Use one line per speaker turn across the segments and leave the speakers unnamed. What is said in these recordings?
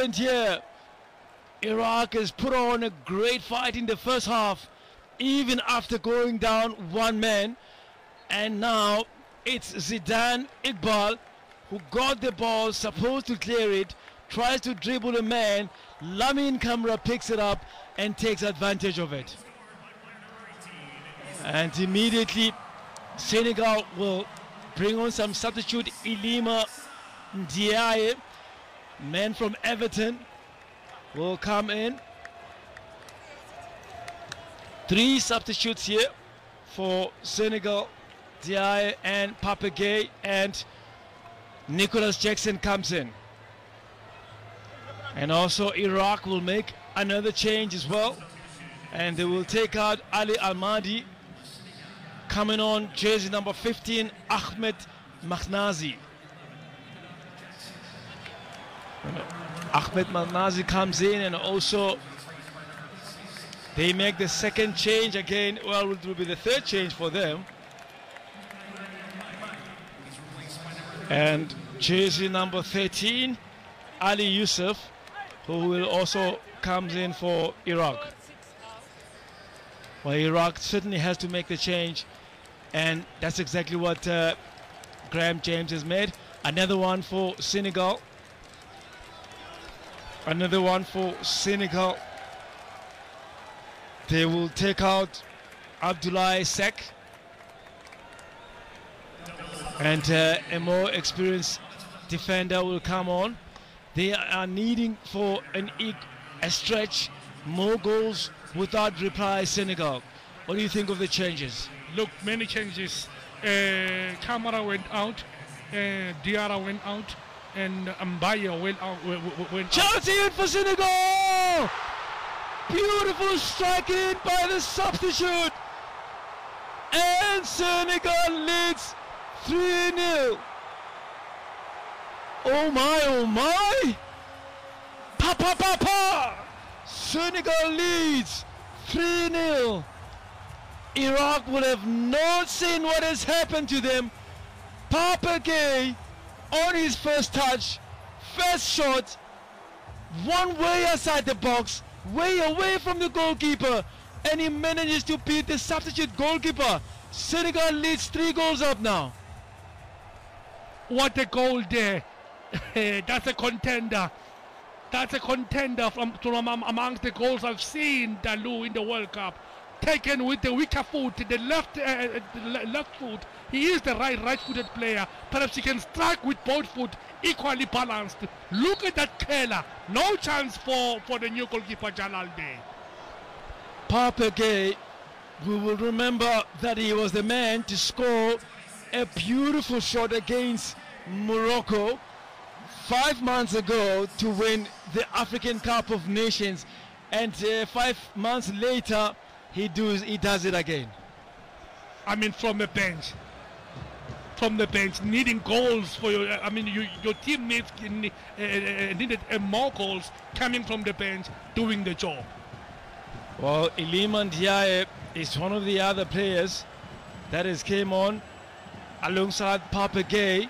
happened here. Iraq has put on a great fight in the first half, even after going down one man. And now it's Zidane Iqbal who got the ball, supposed to clear it, tries to dribble a man. Lamine Camara picks it up and takes advantage of it. And immediately Senegal will bring on some substitute. Iliman Ndiaye, man from Everton, will come in. 3 substitutes here for Senegal. Ndiaye and Papa Gueye, and Nicholas Jackson comes in. And also Iraq will make another change as well, and they will take out Ali Al-Mahdi. Coming on, jersey number 15, Ahmed Mahnazi. Ahmed Mahnazi comes in, and also they make the second change again. Well, it will be the third change for them. And jersey number 13, Ali Yusuf, who will also comes in for Iraq. Well, Iraq certainly has to make the change, and that's exactly what Graham James has made. Another one for Senegal. Another one for Senegal. They will take out Abdoulaye Seck, and a more experienced defender will come on. They are needing for a stretch, more goals without reply. Senegal, what do you think of the changes?
Look, many changes. Camara went out, Diarra went out, and Mbaye went out.
Chance in for Senegal! Beautiful strike in by the substitute, and Senegal leads 3-0. Oh my, oh my! Pa pa pa pa! Senegal leads 3-0. Iraq would have not seen what has happened to them. Papa Gueye on his first touch, first shot, one way outside the box, way away from the goalkeeper, and he manages to beat the substitute goalkeeper. Senegal leads 3 goals up now.
What a goal there. That's a contender. That's a contender from amongst the goals I've seen, Dalou, in the World Cup. Taken with the weaker foot, the left foot. He is the right-footed player. Perhaps he can strike with both foot, equally balanced. Look at that Kela. No chance for the new goalkeeper, Jalal Day.
Papa Gueye, we will remember that he was the man to score a beautiful shot against Morocco 5 months ago to win the African Cup of Nations, and 5 months later he does it again.
I mean, from the bench, needing goals for your. I mean, your teammates needed more goals coming from the bench, doing the job.
Well, Iliman Ndiaye is one of the other players that has came on alongside Papa Gueye,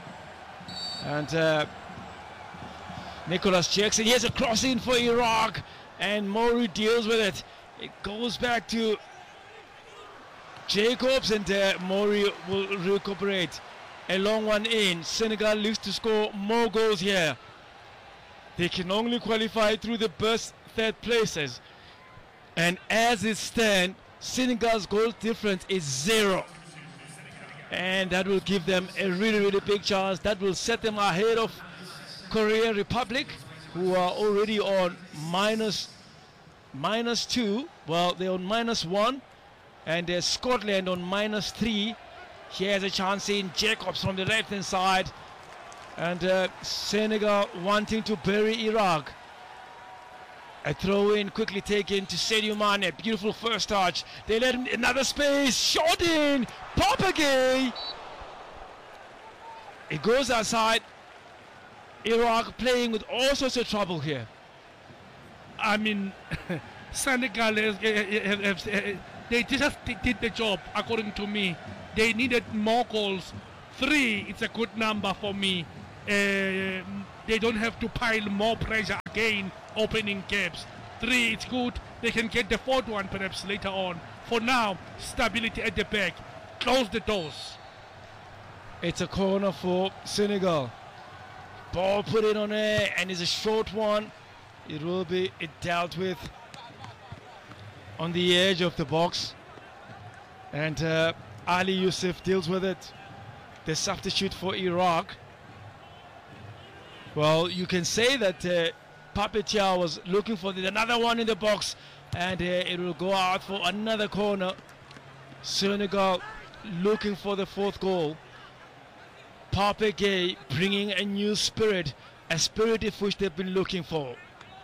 and Nicholas Jackson. Here's a cross in for Iraq, and Mori deals with it. It goes back to Jacobs, and Mori will recuperate. A long one in. Senegal looks to score more goals here. They can only qualify through the best third places, and as it stands, Senegal's goal difference is 0, and that will give them a really big chance. That will set them ahead of Korea Republic, who are already on minus 2. Well, they're on -1, and there's Scotland on -3. Here's a chance in. Jacobs from the left hand side, and Senegal wanting to bury Iraq. A throw in quickly taken to Sadio Mane. Beautiful first touch. They let him another space. Shot in. Papa Gueye. It goes outside. Iraq playing with all sorts of trouble here.
I mean, Senegal, they just did the job, according to me. They needed more goals. 3, it's a good number for me. they don't have to pile more pressure again, opening gaps. 3, it's good. They can get the 4th one perhaps later on. For now, stability at the back. Close the doors.
It's a corner for Senegal. Ball put in on air, and it's a short one. It will be dealt with on the edge of the box. And Ali Youssef deals with it. The substitute for Iraq. Well, you can say that Pape Thiaw was looking for another one in the box, and it will go out for another corner. Senegal looking for the 4th goal. Pape Gueye bringing a new spirit, a spirit of which they've been looking for.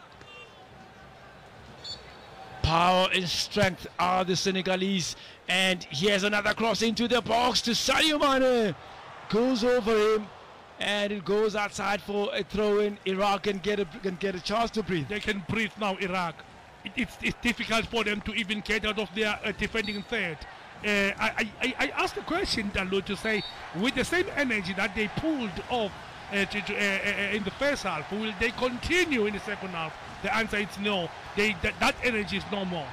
Power and strength are the Senegalese, and here's another cross into the box to Sadio Mane. Goes over him, and it goes outside for a throw-in. Iraq can get a chance to breathe.
They can breathe now, Iraq. It's difficult for them to even get out of their defending third. I asked the question, Dalu, to say, with the same energy that they pulled off in the first half, will they continue in the second half? The answer is no. That energy is no more.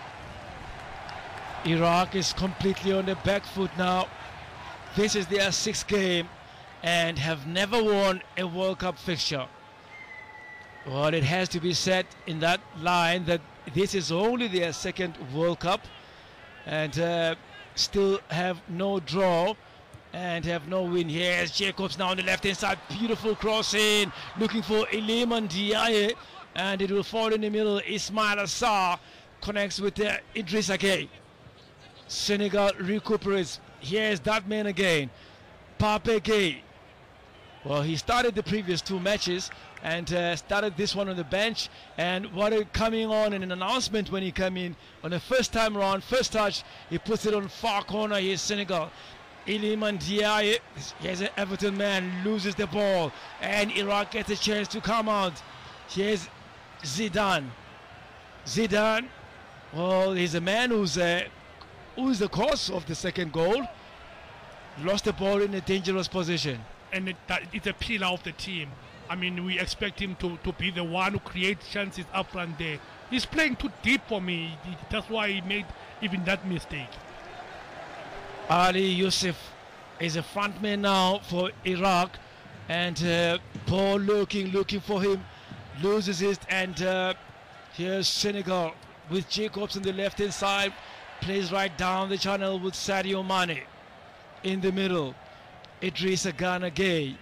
Iraq is completely on the back foot now. This is their 6th game and have never won a World Cup fixture. Well, it has to be said in that line that this is only their 2nd World Cup, and still have no draw and have no win. Here's Jacobs now on the left-hand side. Beautiful cross in, looking for Iliman Ndiaye, and it will fall in the middle. Ismail Assar connects with Idrissa Gueye. Senegal recuperates. Here's that man again, Pape Gueye. Well, he started the previous 2 matches and started this one on the bench, and what a coming on in an announcement when he came in on the first time around, first touch, he puts it on far corner. Here's Senegal. Iliman Ndiaye, here's an Everton man, loses the ball, and Iraq gets a chance to come out. Here's Zidane. Zidane, well, he's a man who's the cause of the 2nd goal. Lost the ball in a dangerous position.
And it's a pillar of the team. I mean, we expect him to be the one who creates chances up front there. He's playing too deep for me. That's why he made even that mistake.
Ali Youssef is a front man now for Iraq, and Paul looking for him, loses it, and here's Senegal with Jacobs on the left hand side, plays right down the channel with Sadio Mane in the middle. Idrissa Gana Gueye.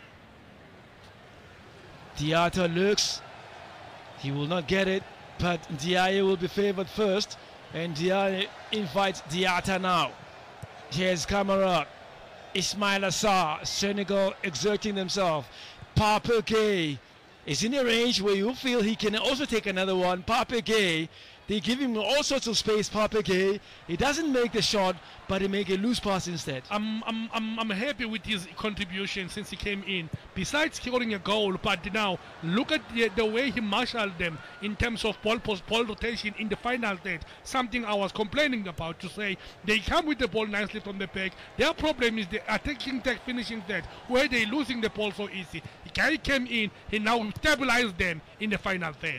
Diatta looks, he will not get it, but Ndiaye will be favored first, and Ndiaye invites Diatta now. Here's Camara, Ismail Assar, Senegal exerting themselves. Pape Gueye is in a range where you feel he can also take another one. Pape Gueye, they give him all sorts of space. Pape Gueye, he doesn't make the shot, but he make a loose pass instead. I'm
happy with his contribution since he came in. Besides scoring a goal, but now look at the way he marshaled them in terms of ball rotation in the final third. Something I was complaining about, to say they come with the ball nicely from the back. Their problem is the attacking third, finishing third, where they losing the ball so easy. The guy came in, he now stabilized them in the final third.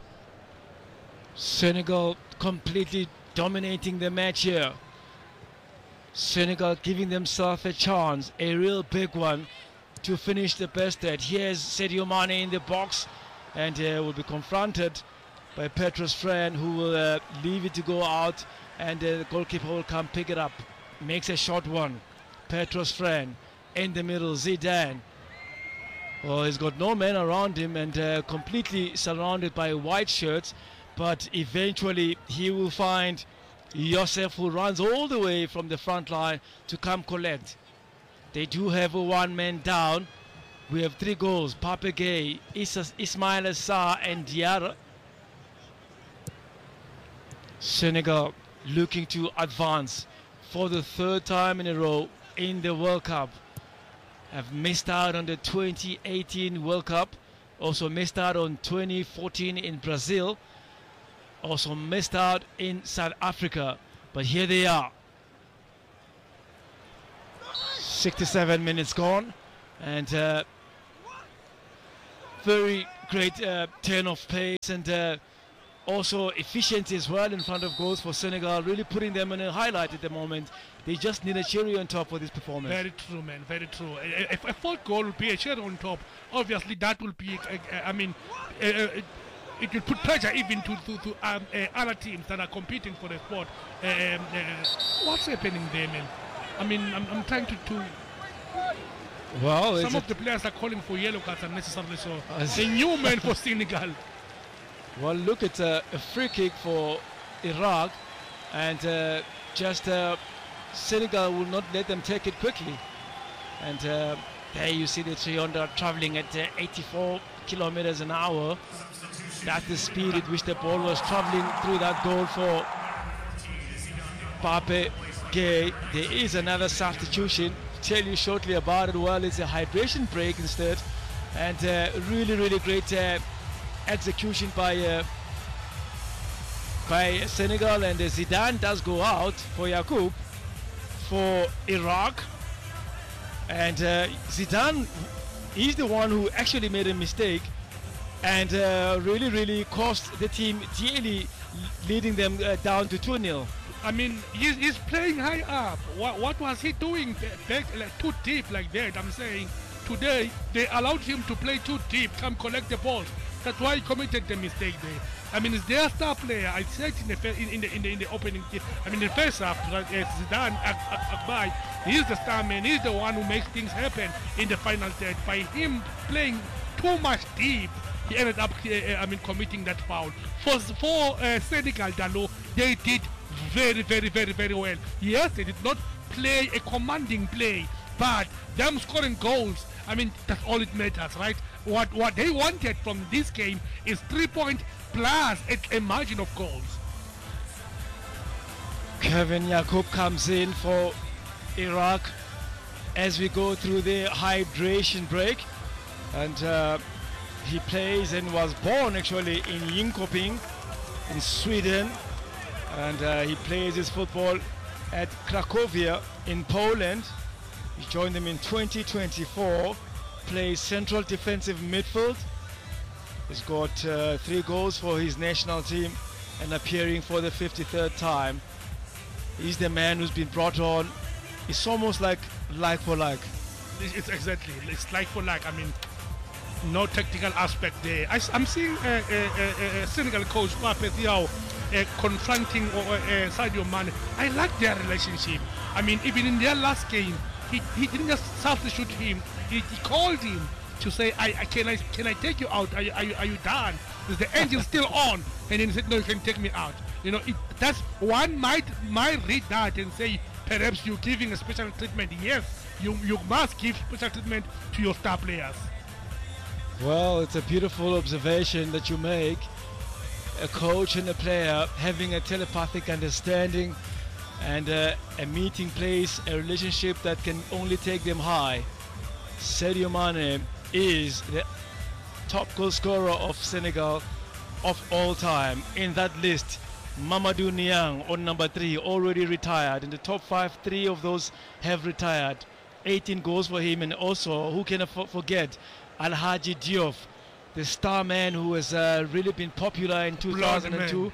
Senegal completely dominating the match here. Senegal giving themselves a chance, a real big one, to finish the best third. Here's Sadio Mane in the box, and will be confronted by Petrus Fren, who will leave it to go out, and the goalkeeper will come pick it up. Makes a short one. Petrus Fren in the middle. Zidane. Well, he's got no men around him and completely surrounded by white shirts, but eventually he will find Youssef, who runs all the way from the front line to come collect. They do have a one-man down. We have 3 goals. Pape Gueye, Ismail Assar and Diarra. Senegal looking to advance for the 3rd time in a row in the World Cup. Have missed out on the 2018 World Cup. Also missed out on 2014 in Brazil. Also missed out in South Africa, but here they are. 67 minutes gone, and very great turn of pace and also efficiency as well in front of goals for Senegal, really putting them in a highlight at the moment. They just need a cherry on top for this performance.
Very true, man, very true. If a fourth goal will be a cherry on top, obviously that will be, it will put pressure even to other teams that are competing for the spot. What's happening there, man? I mean, I'm trying to
well,
some of the players are calling for yellow cards unnecessarily, so a new man for Senegal.
Well, look, it's a free kick for Iraq, and Senegal will not let them take it quickly. And there you see the Trianda traveling at 84 kilometers an hour. That's the speed at which the ball was traveling through that goal for Pape Gueye. There is another substitution. Tell you shortly about it. Well, it's a hydration break instead, and really great execution by Senegal, and Zidane does go out for Yacoub for Iraq, and Zidane is the one who actually made a mistake and really cost the team dearly, leading them down to 2-0.
I mean, he's playing high up. What was he doing back too deep like that? I'm saying today they allowed him to play too deep, come collect the ball. That's why he committed the mistake there. I mean, it's their star player. I said in the opening, I mean, the first half, Zidane Akbay, he's the star man. He's the one who makes things happen in the final third. By him playing too much deep, he ended up, committing that foul. For Senegal, Dalo, they did very well. Yes, they did not play a commanding play, but them scoring goals, I mean, that's all it matters, right? What they wanted from this game is 3 points plus a margin of goals.
Kevin Yacoub comes in for Iraq as we go through the hydration break, and he plays and was born actually in Jönköping in Sweden, and he plays his football at Cracovia in Poland. He joined them in 2024, plays central defensive midfield. He's got 3 goals for his national team and appearing for the 53rd time. He's the man who's been brought on. It's almost like for like.
It's exactly, it's like for like. I mean, no tactical aspect there. I'm seeing Senegal coach Pape Thiaw confronting Sadio Mane. I like their relationship. I mean, even in their last game, he didn't just substitute him. He called him to say, can I take you out? Are you done? Is the engine still on? And then he said, no, you can take me out. You know, that's one might read that and say, perhaps you're giving a special treatment. Yes, you must give special treatment to your star players.
Well, it's a beautiful observation that you make. A coach and a player having a telepathic understanding and a meeting place, a relationship that can only take them high. Sadio Mane is the top goal scorer of Senegal of all time. In that list, Mamadou Niang on number 3 already retired. In the top 5, 3 of those have retired. 18 goals for him, and also, who can forget Alhaji Diop, the star man who has really been popular in 2002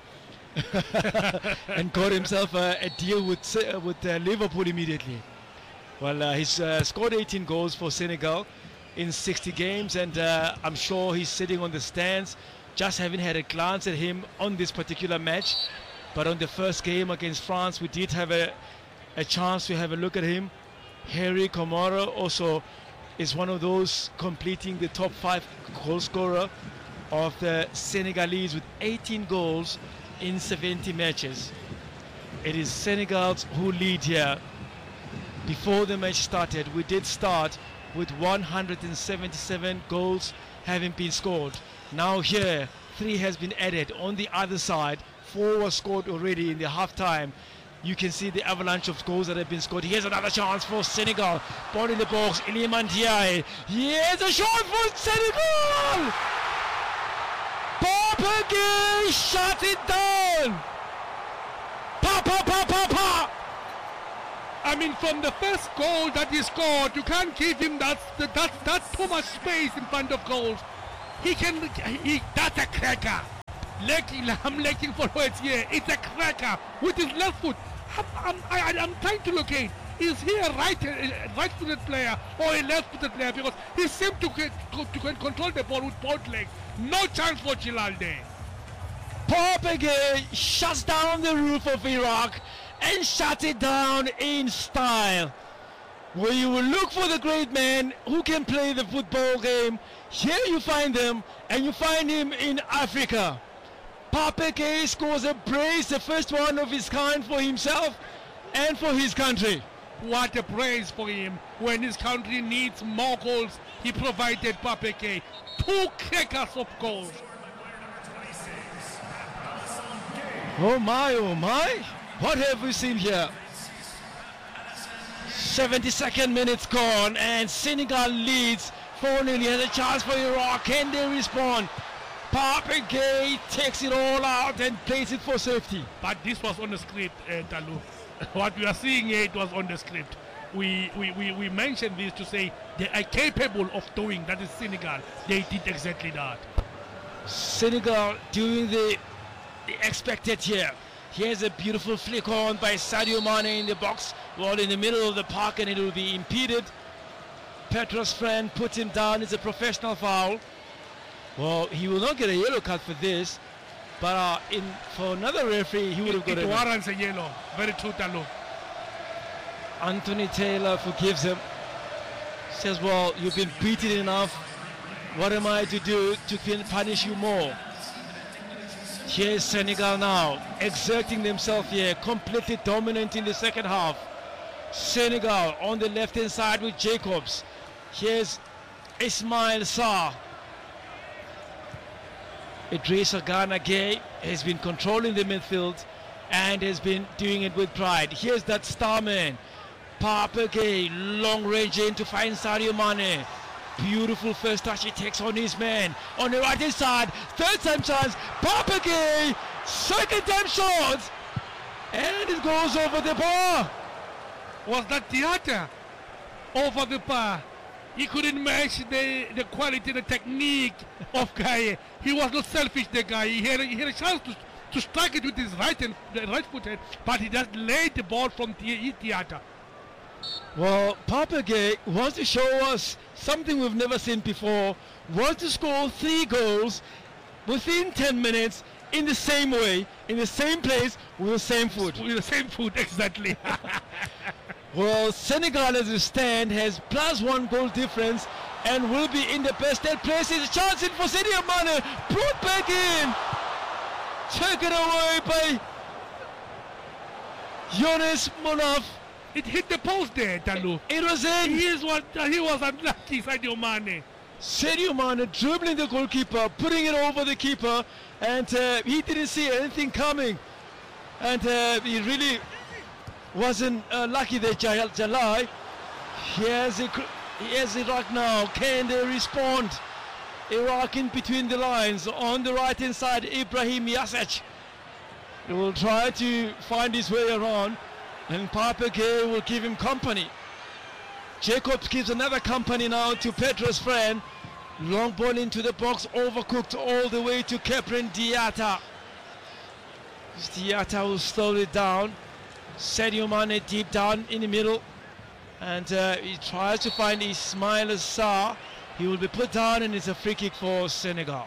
and got himself a deal with Liverpool immediately. Well, he's scored 18 goals for Senegal in 60 games, and I'm sure he's sitting on the stands. Just haven't had a glance at him on this particular match, but on the first game against France, we did have a chance to have a look at him. Henry Camara also is one of those completing the top 5 goal scorer of the Senegalese with 18 goals in 70 matches. It is Senegals who lead here. Before the match started, we did start with 177 goals having been scored. Now here, 3 has been added on the other side. 4 was scored already in the half-time. You can see the avalanche of goals that have been scored. Here's another chance for Senegal. Ball in the box, Iliman Ndiaye. Here's a shot for Senegal! Pape Gueye shuts it down! Pa!
I mean, from the first goal that he scored, you can't give him that's too much space in front of goals. That's a cracker. I'm looking for words here. It's a cracker with his left foot. I'm trying to locate. Is he a right-footed player or a left-footed player? Because he seemed to control the ball with both legs. No chance for Chilalde.
Pape Gueye shuts down the roof of Iraq and shuts it down in style. Where you will look for the great man who can play the football game, here you find them, and you find him in Africa. Pape Gueye scores a brace, the first one of his kind for himself and for his country.
What a praise for him. When his country needs more goals, he provided Pape Gueye 2 crackers of goals.
Oh my, what have we seen here? 72nd minute's gone and Senegal leads 4-0. He has a chance for Iraq. Can they respond? Pape Gueye takes it all out and plays it for safety.
But this was on the script, Talu. What we are seeing here, it was on the script. We mentioned this to say they are capable of doing that. Is Senegal. They did exactly that.
Senegal doing the expected here. Here's a beautiful flick on by Sadio Mane in the box. Ball in the middle of the park and it will be impeded. Petrus friend puts him down. It's a professional foul. Well, he will not get a yellow card for this, but for another referee, he would have got
it warrants a yellow. Very true, Talu.
Anthony Taylor forgives him. Says, well, you've been beaten enough. What am I to do to punish you more? Here's Senegal now, exerting themselves here, completely dominant in the second half. Senegal on the left-hand side with Jacobs. Here's Ismail Sarr. Idrissa Gana Gueye has been controlling the midfield and has been doing it with pride. Here's that star man, Pape Gueye, long range in to find Sadio Mane. Beautiful first touch, he takes on his man on the right hand side. Third time chance, Pape Gueye, second time shot, and it goes over the bar.
Was that Diatta over the bar? He couldn't match the quality, the technique of Gueye. He was not selfish, the guy. He had a chance to strike it with his right foot, but he just laid the ball from Diatta.
Well, Pape Gueye wants to show us something we've never seen before. Wants to score 3 goals within 10 minutes in the same way, in the same place, with the same foot.
With the same foot, exactly.
Well, Senegal as it stand has +1 goal difference and will be in the best at places. Chance in for Sadio Mane, brought back in. Taken away by Younes Munaf.
It hit the post there, Talu.
It was in.
He was unlucky, Sadio Mane.
Sadio Mane dribbling the goalkeeper, putting it over the keeper, and he didn't see anything coming. And he really wasn't lucky there, Jalai. He has Iraq now. Can they respond? Iraq in between the lines. On the right hand side, Ibrahim Yasech. He will try to find his way around. And Pape Gueye will give him company. Jacobs gives another company now to Petrus friend. Long ball into the box, overcooked all the way to Khephren Diatta. Diatta will slow it down. Sadio Mane deep down in the middle. And he tries to find Ismail Sarr. He will be put down and it's a free kick for Senegal.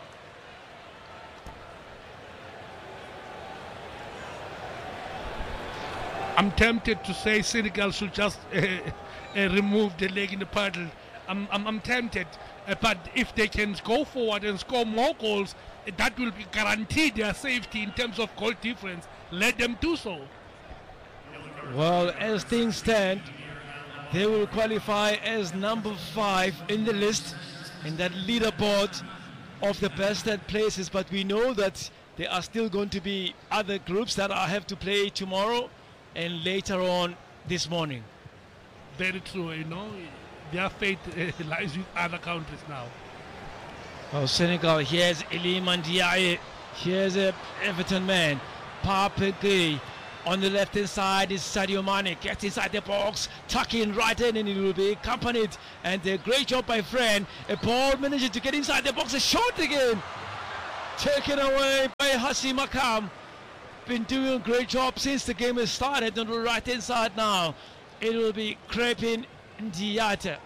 I'm tempted to say Senegal should just remove the leg in the paddle. I'm tempted, but if they can go forward and score more goals, that will guarantee their safety in terms of goal difference. Let them do so.
Well, as things stand, they will qualify as number 5 in the list in that leaderboard of the best at places, but we know that there are still going to be other groups that have to play tomorrow and later on this morning.
Very true, their fate lies with other countries now.
Oh, Senegal, here's Iliman Ndiaye, here's a Everton man, Pape Gueye, On the left hand side is Sadio Mane, gets inside the box, tucking right in, and it will be accompanied. And a great job by Fred. A ball managing to get inside the box, a shot again. Taken away by Hasim Akam. Been doing a great job since the game has started. On the right hand side now, it will be Crepin Diatta.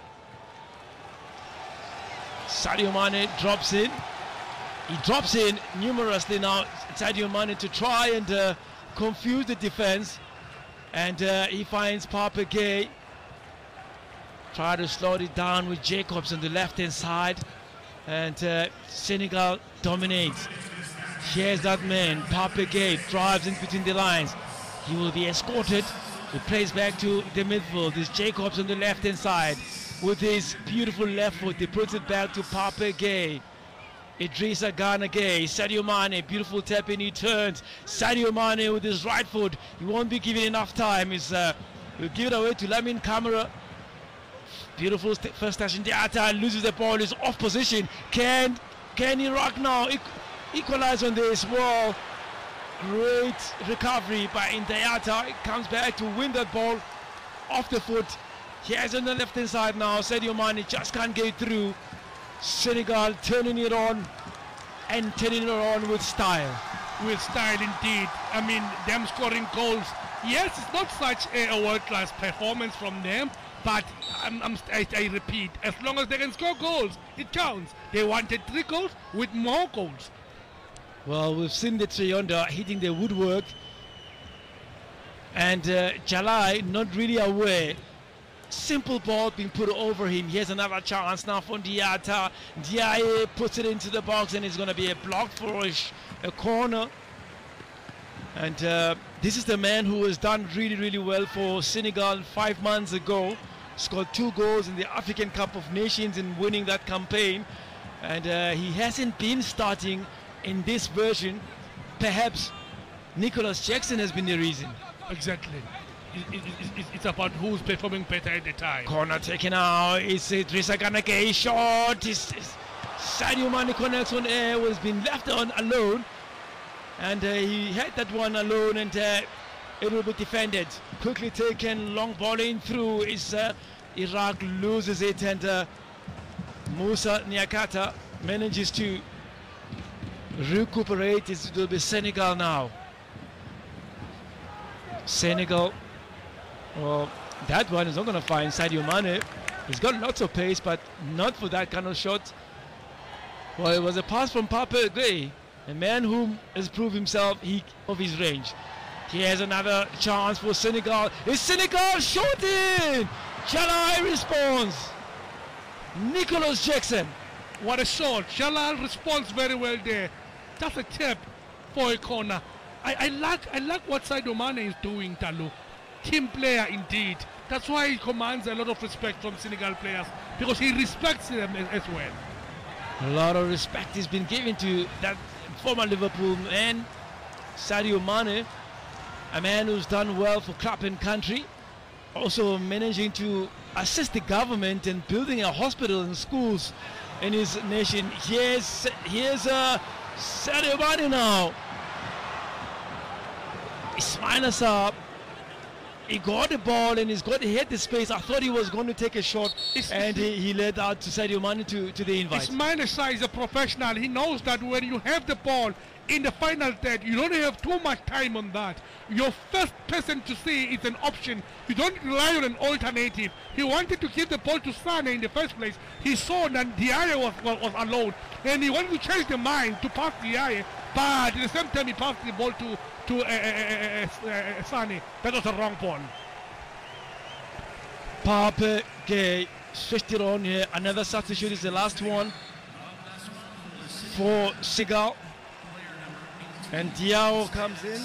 Sadio Mane drops in. He drops in numerously now, Sadio Mane, to try and confuse the defense, and he finds Papa Gay. Try to slow it down with Jacobs on the left hand side, and Senegal dominates. Here's that man, Papa Gay, drives in between the lines. He will be escorted. He plays back to the midfield. There's Jacobs on the left hand side with his beautiful left foot. He puts it back to Papa Gay. Idrissa Gana Gueye, Sadio Mane, beautiful tap in, he turns. Sadio Mane with his right foot, he won't be given enough time. He'll give it away to Lamine Camara. Beautiful first touch in Diatta, loses the ball, is off position. Can Iraq now equalize on this? Well, great recovery by Diatta. It comes back to win that ball off the foot. Here's on the left hand side now. Sadio Mane just can't get through. Senegal turning it on and turning it on with style.
With style indeed. I mean, them scoring goals. Yes, it's not such a world-class performance from them, but I repeat, as long as they can score goals, it counts. They wanted 3 goals with more goals.
Well, we've seen the Treyonda hitting the woodwork, and Jalai not really aware. Simple ball being put over him. Here's another chance now for Diatta. Diaye puts it into the box, and it's going to be a block for a corner. And this is the man who has done really, really well for Senegal 5 months ago. Scored 2 goals in the African Cup of Nations in winning that campaign. And he hasn't been starting in this version. Perhaps Nicholas Jackson has been the reason.
Exactly. It's about who's performing better at the time.
Corner taken out. It's Idrissa Gana Gueye shot. Sadio Mane connects on air, was been left on alone, and he had that one alone, and it will be defended. Quickly taken, long ball in through. Iraq loses it, and Musa Niakhaté manages to recuperate. It will be Senegal now. Senegal. Well, that one is not going to find Sadio Mane. He's got lots of pace, but not for that kind of shot. Well, it was a pass from Papa Gay, a man who has proved himself of his range. Here's another chance for Senegal. Is Senegal shooting? Jalal responds. Nicholas Jackson.
What a shot. Jalal responds very well there. That's a tip for a corner. I like what Sadio Mane is doing, Talu. Team player indeed. That's why he commands a lot of respect from Senegal players, because he respects them as well.
A lot of respect has been given to that former Liverpool man, Sadio Mane, a man who's done well for club and country, also managing to assist the government in building a hospital and schools in his nation. Here's Sadio Mane now. Ismaila Sarr. He got the ball and he hit the space. I thought he was going to take a shot, and he led out to Sadio Mane to the invite.
Ismaila Sarr is a professional. He knows that when you have the ball in the final third, you don't have too much time on that. Your first person to see is an option. You don't rely on an alternative. He wanted to give the ball to Sane in the first place. He saw that Diaye was alone, and he wanted to change the mind to pass Diaye, but at the same time he passed the ball to Sane. That was a wrong ball.
Papa Gay switched it on here. Another substitute is the last one for Senegal. And Diao comes in.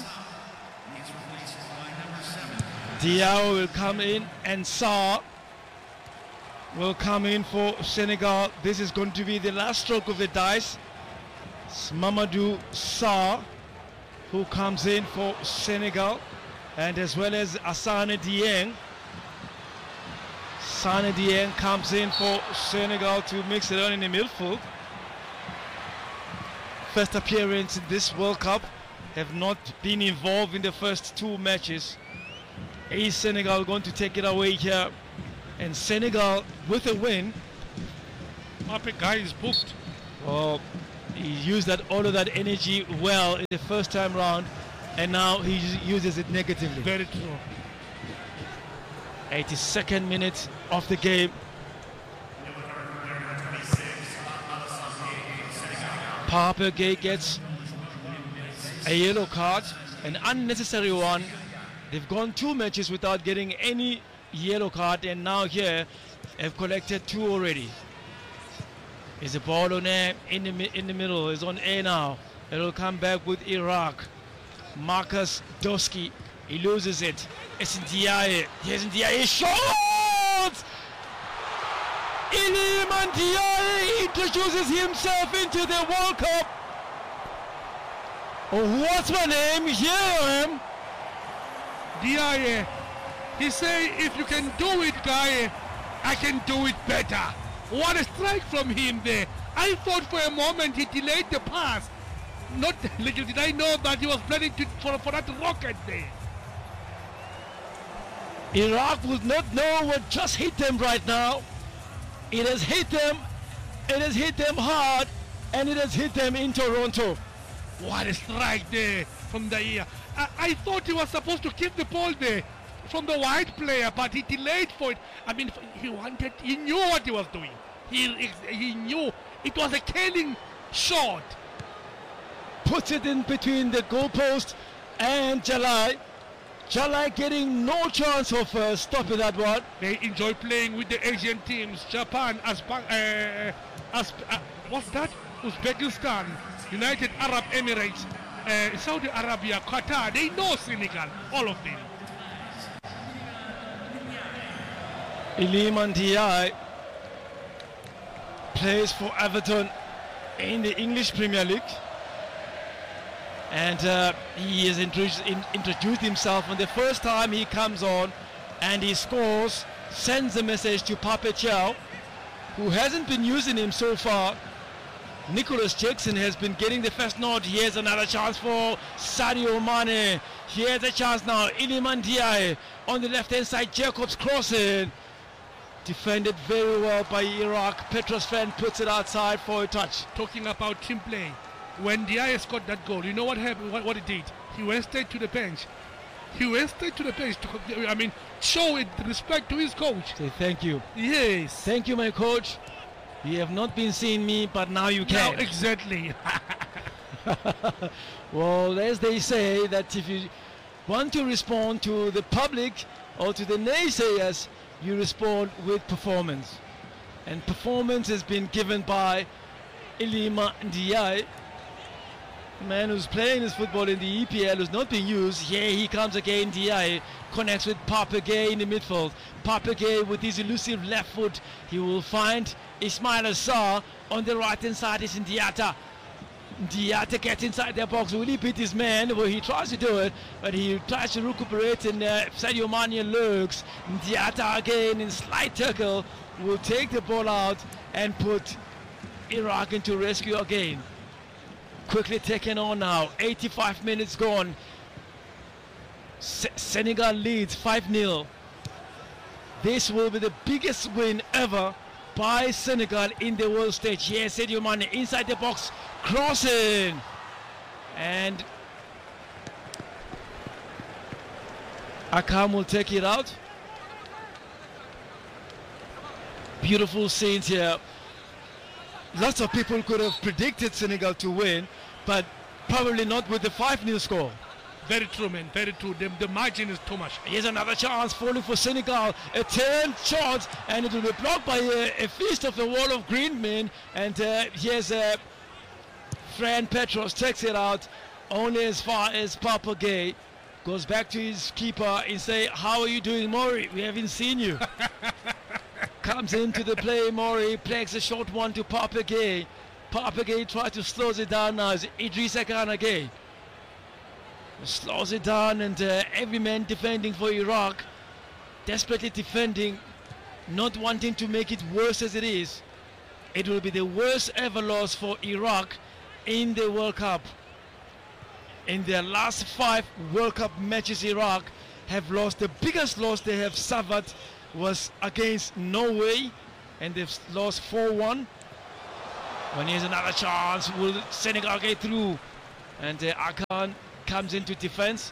Diao will come in, and Sarr will come in for Senegal. This is going to be the last stroke of the dice. It's Mamadou Sarr who comes in for Senegal, and as well as Assane Dieng. Assane Dieng comes in for Senegal to mix it on in the midfield. First appearance in this World Cup have not been involved in the first two matches. Is Senegal going to take it away here? And Senegal with a win.
Pape Gueye is booked.
Well, he used all of that energy well in the first time round, and now he uses it negatively.
Very true.
82nd minute of the game. Pape Gueye gets a yellow card, an unnecessary one. They've gone 2 matches without getting any yellow card, and now here have collected 2 already. Is the ball on air in the middle? Is on air now. It'll come back with Iraq. Marcus Doski, he loses it. It's Ndiaye. Here's Ndiaye. Shot! Iliman Ndiaye introduces himself into the World Cup. Oh, what's my name? Here I am.
Ndiaye, he say, if you can do it, Gueye, I can do it better. What a strike from him there. I thought for a moment he delayed the pass. Not little did I know that he was planning for that rocket there.
Iraq would not know what just hit them right now. It has hit them. It has hit them hard, and it has hit them in Toronto.
What a strike there from the ear. I thought he was supposed to keep the ball there from the wide player, but he delayed for it. I mean, he knew what he was doing. He knew it was a killing shot.
Puts it in between the goalpost and Jalai. Jalai getting no chance of stopping that one.
They enjoy playing with the Asian teams. Japan, what's that? Uzbekistan, United Arab Emirates, Saudi Arabia, Qatar. They know Senegal, all of them.
Iliman Ndiaye plays for Everton in the English Premier League, and he has introduced himself. On the first time he comes on and he scores, sends a message to Pape Thiaw, who hasn't been using him so far. Nicholas Jackson has been getting the first nod. Here's another chance for Sadio Mane. Here's a chance now. Iliman Ndiaye on the left hand side. Jacobs crossing. Defended very well by Iraq. Petrosyan puts it outside for a touch.
Talking about team play, when Ndiaye scored that goal, you know what happened? What he did? He went straight to the bench. He went straight to the bench to, show it respect to his coach.
Say thank you.
Yes.
Thank you, my coach. You have not been seeing me, but now you can.
Now, exactly.
Well, as they say, that if you want to respond to the public or to the naysayers, you respond with performance. And performance has been given by Iliman Ndiaye, a man who's playing his football in the EPL, who's not being used. Here he comes again. Ndiaye connects with Pape Gueye in the midfield. Pape Gueye with his elusive left foot. He will find Ismail Assar. On the right hand side is Ndiata. Ndiata gets inside their box. Will he beat his man? Well, he tries to do it, but he tries to recuperate, and Sadio Mane lurks. Ndiata again in slight tackle will take the ball out and put Iraq into rescue again. Quickly taken on now. 85 minutes gone. Senegal leads 5-0. This will be the biggest win ever by Senegal in the world stage. Here, Sadio Mane inside the box, crossing, and Akam will take it out. Beautiful scenes here. Lots of people could have predicted Senegal to win, but probably not with the 5-0 score.
Very true, man. Very true. The margin is too much.
Here's another chance falling for Senegal. A turned shot, and it will be blocked by a fist of the wall of Greenman. And here's Fran Petros takes it out only as far as Pape Gueye. Goes back to his keeper and say, "How are you doing, Mori? We haven't seen you." Comes into the play, Mori plays a short one to Pape Gueye. Pape Gueye tries to slow it down now. It's Idrissa Gana Gueye. Slows it down, and every man defending for Iraq, desperately defending, not wanting to make it worse as it is. It will be the worst ever loss for Iraq in the World Cup. In their last 5 World Cup matches, Iraq have lost. The biggest loss they have suffered was against Norway, and they've lost 4-1. When here's another chance, will Senegal get through? And Akan comes into defense.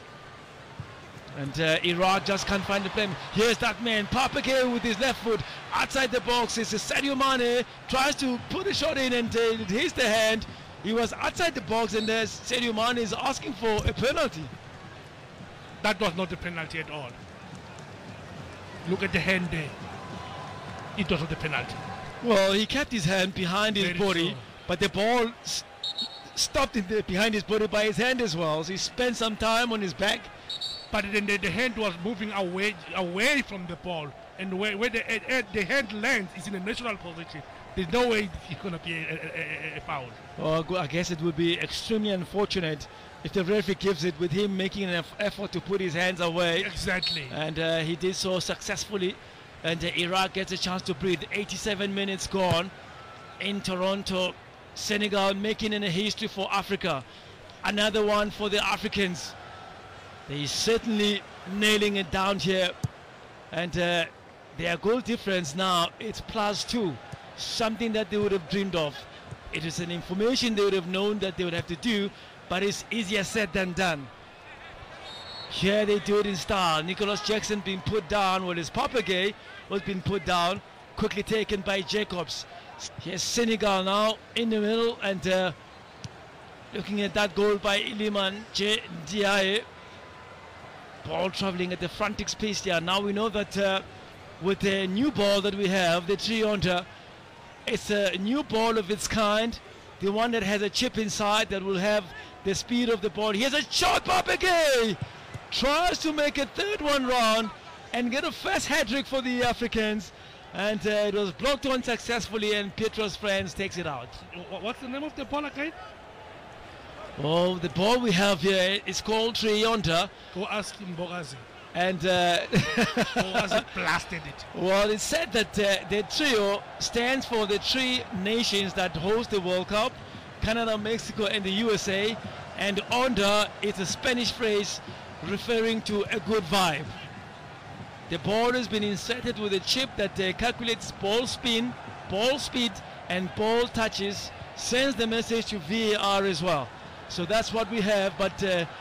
And Iraq just can't find the play. Here's that man, Papa Gueye with his left foot outside the box. It's Sadio Mane, tries to put a shot in and it hits the hand. He was outside the box, and Sadio Mane is asking for a penalty.
That was not a penalty at all. Look at the hand there. It wasn't a penalty.
Well, he kept his hand behind his
Very
body,
true.
but the ball stopped behind his body by his hand as well. So he spent some time on his back.
But then the hand was moving away from the ball, and where the hand lands is in a natural position. There's no way it's going to be a foul.
Well, I guess it would be extremely unfortunate if the referee gives it with him making an effort to put his hands away.
Exactly.
And he did so successfully. And Iraq gets a chance to breathe. 87 minutes gone in Toronto. Senegal making a history for Africa. Another one for the Africans. They're certainly nailing it down here. And their goal difference now, it's +2. Something that they would have dreamed of. It is an information they would have known that they would have to do, but it's easier said than done. Here they do it in style. Nicholas Jackson being put down, well, his Papa Gueye was being put down, quickly taken by Jacobs. Here's Senegal now in the middle, and looking at that goal by Iliman Ndiaye. Ball traveling at the frantic pace there. Now we know that with the new ball that we have, the Trionda, it's a new ball of its kind, the one that has a chip inside that will have the speed of the ball. Here's a shot, Papa Gueye tries to make a third one round and get a first hat-trick for the Africans, and it was blocked on successfully, and Petros France takes it out.
What's the name of the ball again?
Oh, the ball we have here is called Trionda.
Go ask him, Bogazi.
And
Bogazi blasted it.
Well, it's said that the trio stands for the 3 nations that host the World Cup: Canada, Mexico, and the USA. And Onda is a Spanish phrase referring to a good vibe. The ball has been inserted with a chip that calculates ball spin, ball speed, and ball touches, sends the message to VAR as well. So that's what we have, but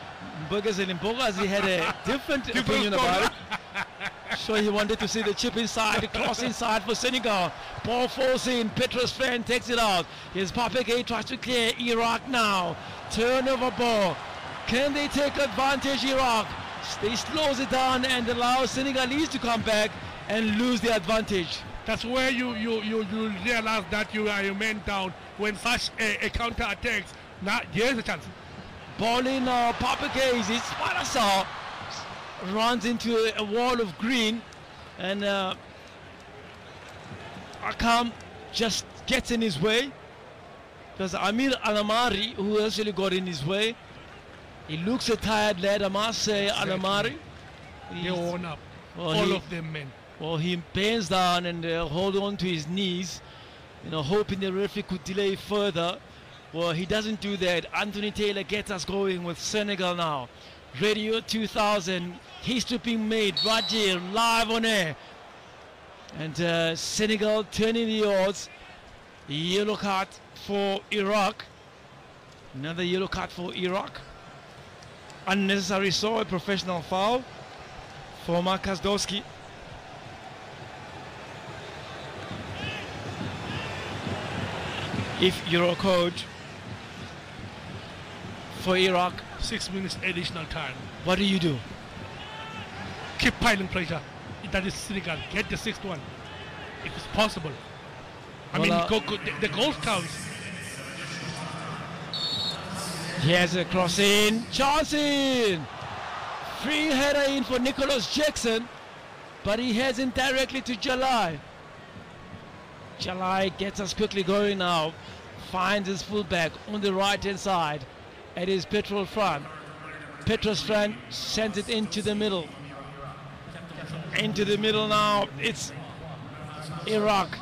Bogazi had a different opinion about it. So he wanted to see the chip inside, the cross inside for Senegal. Ball falls in, Petros France takes it out. Here's Papa Gueye, tries to clear Iraq now. Turnover ball. Can they take advantage, Iraq? They slows it down and allow Senegalese to come back and lose the advantage.
That's where you realize that you are a man down when such a counter attacks. Now here's a chance.
Ball in Papa Gueye. Sparasa runs into a wall of green, and Akam just gets in his way. There's Amir Alamari who actually got in his way. He looks a tired lad, I must say. Alamari.
They're worn up.
Well,
all of them, men.
Well, he bends down and hold on to his knees, hoping the referee could delay further. Well, he doesn't do that. Anthony Taylor gets us going with Senegal now. Radio 2000, history being made right here, live on air. And Senegal turning the odds. Yellow card for Iraq. Another yellow card for Iraq. Unnecessary saw, a professional foul for Marcus Dosky. If you're a coach for Iraq,
6 minutes additional time.
what do you do?
Keep piling pressure. That is Senegal. Get the 6th one if it's possible. I mean, the goals counts.
Here's a cross in, chance in. Free header in for Nicholas Jackson, but he heads in directly to Jalai. Jalai gets us quickly going now. Finds his fullback on the right hand side. It is Petros France. Petros France sends it into the middle. Into the middle now. It's Iraq.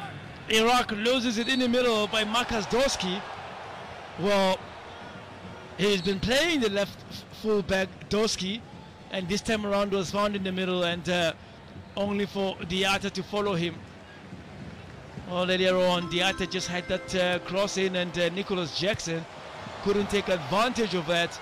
Iraq loses it in the middle by Marcus Dosky. Well, He's been playing the left fullback Doski, and this time around was found in the middle, and only for Diatta to follow him. Well, earlier on, Diatta just had that cross in, and Nicholas Jackson couldn't take advantage of that.